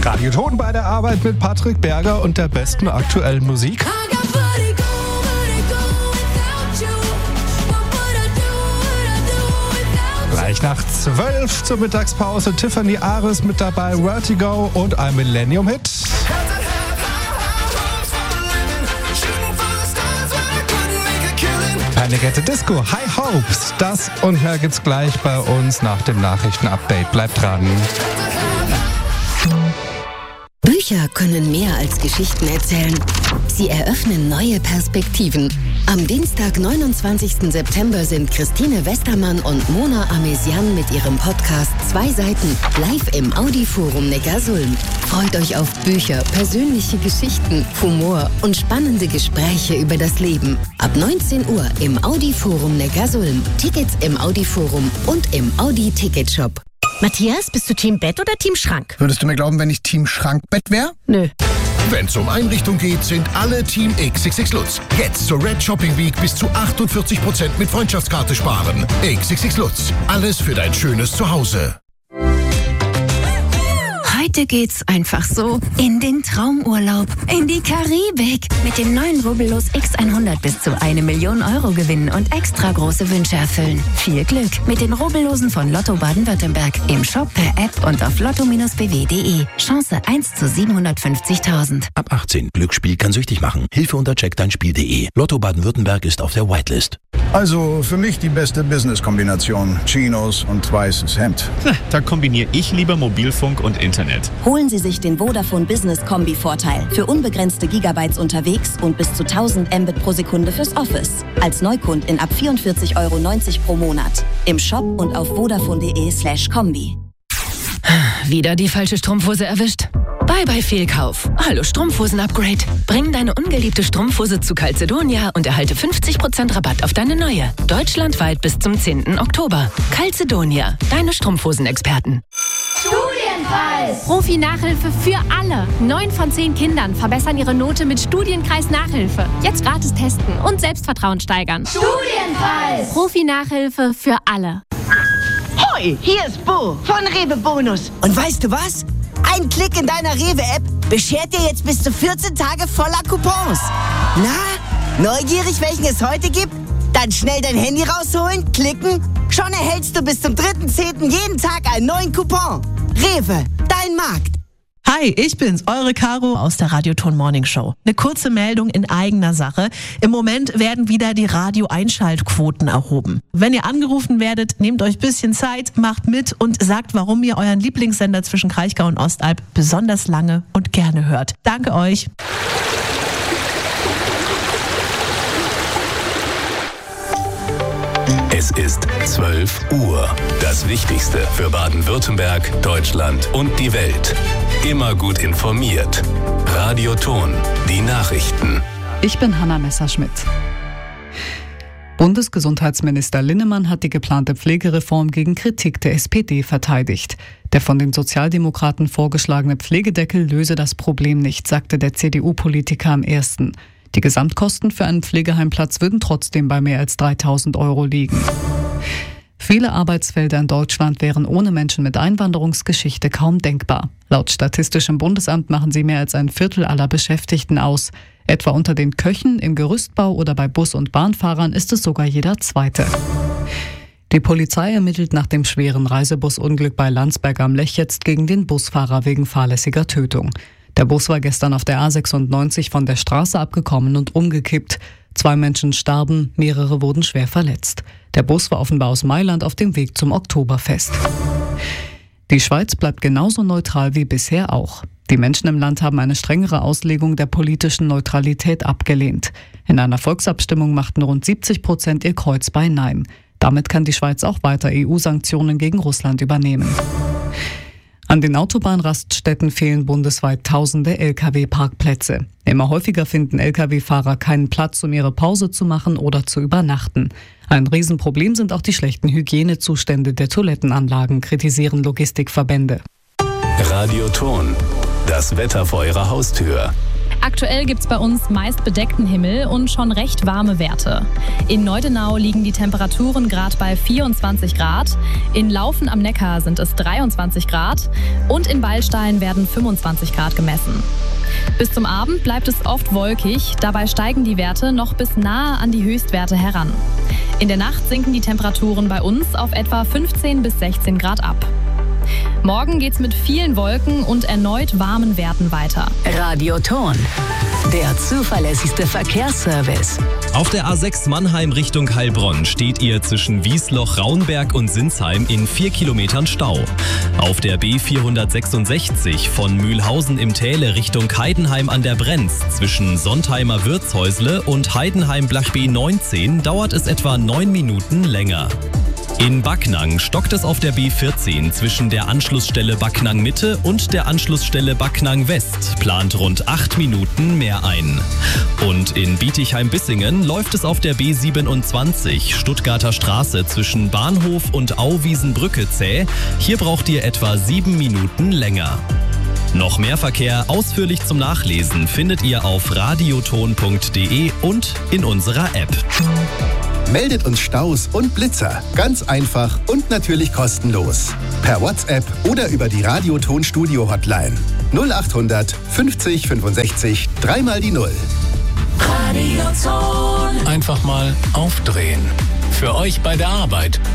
Radio Ton bei der Arbeit mit Patrick Berger und der besten aktuellen Musik. Gleich nach 12 zur Mittagspause Tiffany Aris mit dabei, Vertigo und ein Millennium-Hit. Panic at the Disco, High Hopes. Das und mehr gibt's gleich bei uns nach dem Nachrichtenupdate. Bleibt dran. Bücher können mehr als Geschichten erzählen. Sie eröffnen neue Perspektiven. Am Dienstag, 29. September sind Christine Westermann und Mona Amesian mit ihrem Podcast 2 Seiten live im Audi-Forum Neckarsulm. Freut euch auf Bücher, persönliche Geschichten, Humor und spannende Gespräche über das Leben. Ab 19 Uhr im Audi-Forum Neckarsulm. Tickets im Audi-Forum und im Audi-Ticketshop. Matthias, bist du Team Bett oder Team Schrank? Würdest du mir glauben, wenn ich Team Schrankbett wäre? Nö. Wenn es um Einrichtung geht, sind alle Team XXX Lutz. Jetzt zur Red Shopping Week bis zu 48% mit Freundschaftskarte sparen. XXX Lutz. Alles für dein schönes Zuhause. Heute geht's einfach so in den Traumurlaub, in die Karibik. Mit dem neuen Rubbellos X100 bis zu 1 Million Euro gewinnen und extra große Wünsche erfüllen. Viel Glück mit den Rubbellosen von Lotto Baden-Württemberg. Im Shop, per App und auf lotto-bw.de. Chance 1 zu 750.000. Ab 18. Glücksspiel kann süchtig machen. Hilfe unter checkdeinspiel.de. Lotto Baden-Württemberg ist auf der Whitelist. Also für mich die beste Business-Kombination. Chinos und weißes Hemd. Da kombiniere ich lieber Mobilfunk und Internet. Holen Sie sich den Vodafone Business Kombi-Vorteil für unbegrenzte Gigabytes unterwegs und bis zu 1000 Mbit pro Sekunde fürs Office. Als Neukundin ab 44,90 Euro pro Monat. Im Shop und auf vodafone.de/kombi. Wieder die falsche Strumpfhose erwischt? Bye Fehlkauf. Hallo Strumpfhosen-Upgrade. Bring deine ungeliebte Strumpfhose zu Calzedonia und erhalte 50% Rabatt auf deine neue. Deutschlandweit bis zum 10. Oktober. Calzedonia, deine Strumpfhosen-Experten. Studienpreis! Profi-Nachhilfe für alle. 9 von 10 Kindern verbessern ihre Note mit Studienkreis Nachhilfe. Jetzt gratis testen und Selbstvertrauen steigern. Studienpreis! Profi-Nachhilfe für alle. Hoi, hier ist Bo von Rewe Bonus. Und weißt du was? Ein Klick in deiner Rewe-App beschert dir jetzt bis zu 14 Tage voller Coupons. Na, neugierig, welchen es heute gibt? Dann schnell dein Handy rausholen, klicken. Schon erhältst du bis zum 3.10. jeden Tag einen neuen Coupon. Rewe, dein Markt. Hi, ich bin's, eure Caro aus der Radio Ton Morning Show. Eine kurze Meldung in eigener Sache. Im Moment werden wieder die Radio-Einschaltquoten erhoben. Wenn ihr angerufen werdet, nehmt euch ein bisschen Zeit, macht mit und sagt, warum ihr euren Lieblingssender zwischen Kraichgau und Ostalb besonders lange und gerne hört. Danke euch. Es ist 12 Uhr. Das Wichtigste für Baden-Württemberg, Deutschland und die Welt. Immer gut informiert. Radio Ton, die Nachrichten. Ich bin Hanna Messerschmidt. Bundesgesundheitsminister Linnemann hat die geplante Pflegereform gegen Kritik der SPD verteidigt. Der von den Sozialdemokraten vorgeschlagene Pflegedeckel löse das Problem nicht, sagte der CDU-Politiker am 1. Die Gesamtkosten für einen Pflegeheimplatz würden trotzdem bei mehr als 3.000 Euro liegen. Viele Arbeitsfelder in Deutschland wären ohne Menschen mit Einwanderungsgeschichte kaum denkbar. Laut Statistischem Bundesamt machen sie mehr als ein Viertel aller Beschäftigten aus. Etwa unter den Köchen, im Gerüstbau oder bei Bus- und Bahnfahrern ist es sogar jeder Zweite. Die Polizei ermittelt nach dem schweren Reisebusunglück bei Landsberg am Lech jetzt gegen den Busfahrer wegen fahrlässiger Tötung. Der Bus war gestern auf der A96 von der Straße abgekommen und umgekippt. 2 Menschen starben, mehrere wurden schwer verletzt. Der Bus war offenbar aus Mailand auf dem Weg zum Oktoberfest. Die Schweiz bleibt genauso neutral wie bisher auch. Die Menschen im Land haben eine strengere Auslegung der politischen Neutralität abgelehnt. In einer Volksabstimmung machten rund 70% ihr Kreuz bei Nein. Damit kann die Schweiz auch weiter EU-Sanktionen gegen Russland übernehmen. An den Autobahnraststätten fehlen bundesweit tausende Lkw-Parkplätze. Immer häufiger finden Lkw-Fahrer keinen Platz, um ihre Pause zu machen oder zu übernachten. Ein Riesenproblem sind auch die schlechten Hygienezustände der Toilettenanlagen, kritisieren Logistikverbände. Radio Ton, das Wetter vor Ihrer Haustür. Aktuell gibt es bei uns meist bedeckten Himmel und schon recht warme Werte. In Neudenau liegen die Temperaturen gerade bei 24 Grad, in Laufen am Neckar sind es 23 Grad und in Beilstein werden 25 Grad gemessen. Bis zum Abend bleibt es oft wolkig, dabei steigen die Werte noch bis nahe an die Höchstwerte heran. In der Nacht sinken die Temperaturen bei uns auf etwa 15 bis 16 Grad ab. Morgen geht's mit vielen Wolken und erneut warmen Werten weiter. Radio Ton, der zuverlässigste Verkehrsservice. Auf der A6 Mannheim Richtung Heilbronn steht ihr zwischen Wiesloch, Raunberg und Sinsheim in 4 Kilometern Stau. Auf der B466 von Mühlhausen im Täle Richtung Heidenheim an der Brenz zwischen Sontheimer Wirtshäusle und Heidenheim-Blach B19 dauert es etwa 9 Minuten länger. In Backnang stockt es auf der B14 zwischen der Anschlussstelle Backnang Mitte und der Anschlussstelle Backnang West, plant rund 8 Minuten mehr ein. Und in Bietigheim-Bissingen läuft es auf der B27 Stuttgarter Straße zwischen Bahnhof und Auwiesenbrücke zäh. Hier braucht ihr etwa 7 Minuten länger. Noch mehr Verkehr ausführlich zum Nachlesen findet ihr auf radioton.de und in unserer App. Meldet uns Staus und Blitzer. Ganz einfach und natürlich kostenlos. Per WhatsApp oder über die Radioton-Studio-Hotline. 0800 50 65 3 die 0. Radioton. Einfach mal aufdrehen. Für euch bei der Arbeit